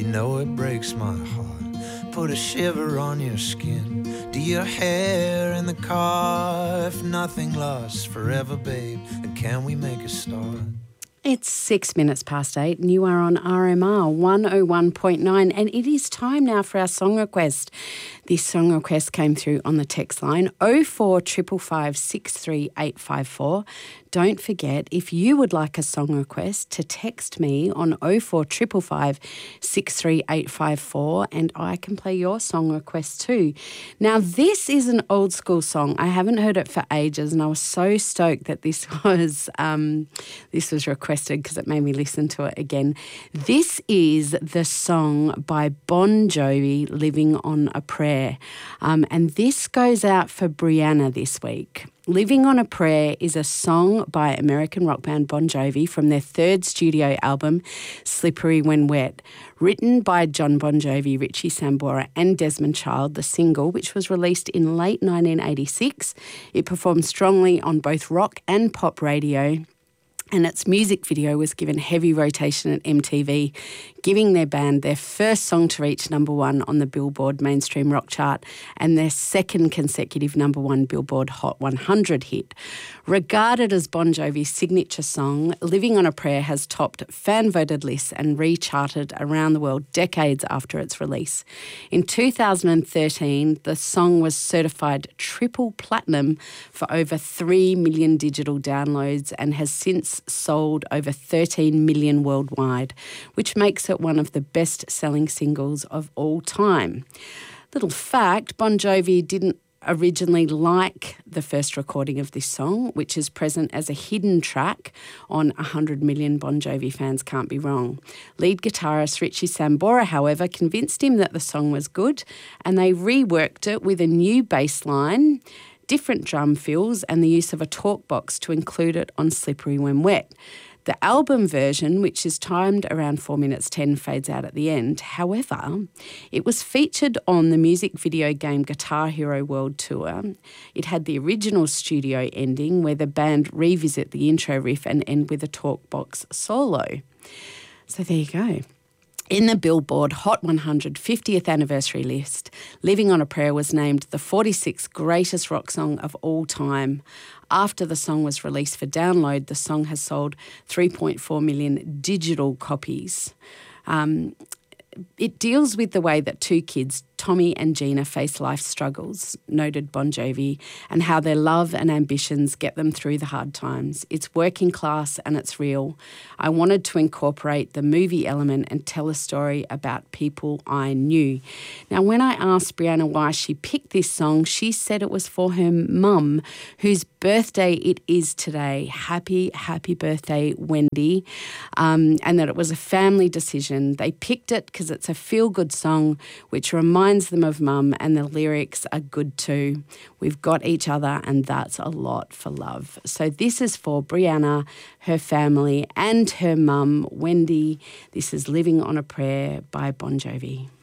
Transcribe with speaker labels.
Speaker 1: know it breaks my heart. Put a shiver on your skin. Do your hair in the car. If nothing lasts forever, babe, then can we make a start?
Speaker 2: It's 6 minutes past 8 and you are on RMR 101.9 and it is time now for our song request. This song request came through on the text line 0455 63854. Don't forget, if you would like a song request, to text me on 0455 63854 and I can play your song request too. Now, this is an old school song. I haven't heard it for ages and I was so stoked that this was requested because it made me listen to it again. This is the song by Bon Jovi, Living on a Prayer. And this goes out for Brianna this week. Living on a Prayer is a song by American rock band Bon Jovi from their third studio album, Slippery When Wet. Written by John Bon Jovi, Richie Sambora and Desmond Child, the single, which was released in late 1986. It performed strongly on both rock and pop radio, and its music video was given heavy rotation at MTV, giving their band their first song to reach #1 on the Billboard mainstream rock chart and their second consecutive #1 Billboard Hot 100 hit. Regarded as Bon Jovi's signature song, Living on a Prayer has topped fan-voted lists and recharted around the world decades after its release. In 2013, the song was certified triple platinum for over 3 million digital downloads and has since sold over 13 million worldwide, which makes it one of the best-selling singles of all time. Little fact, Bon Jovi didn't originally like the first recording of this song, which is present as a hidden track on 100 Million Bon Jovi Fans Can't Be Wrong. Lead guitarist Richie Sambora, however, convinced him that the song was good and they reworked it with a new bass line, different drum fills and the use of a talk box to include it on Slippery When Wet. The album version, which is timed around 4 minutes 10, fades out at the end. However, it was featured on the music video game Guitar Hero World Tour. It had the original studio ending where the band revisit the intro riff and end with a talk box solo. So there you go. In the Billboard Hot 100 50th anniversary list, Living on a Prayer was named the 46th greatest rock song of all time. After the song was released for download, the song has sold 3.4 million digital copies. It deals with the way that two kids, Tommy and Gina, face life struggles, noted Bon Jovi, and how their love and ambitions get them through the hard times. It's working class and it's real. I wanted to incorporate the movie element and tell a story about people I knew. Now, when I asked Brianna why she picked this song, she said it was for her mum, whose birthday it is today. Happy, happy birthday, Wendy. And that it was a family decision. They picked it because it's a feel-good song which reminds them of mum, and the lyrics are good too. We've got each other and that's a lot for love. So this is for Brianna, her family and her mum, Wendy. This is Living on a Prayer by Bon Jovi.